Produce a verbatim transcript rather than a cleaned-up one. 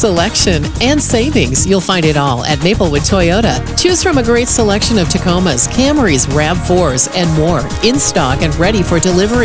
selection, and savings. You'll find it all at Maplewood Toyota. Choose from a great selection of Tacomas, Camrys, RAV fours, and more in stock and ready for delivery.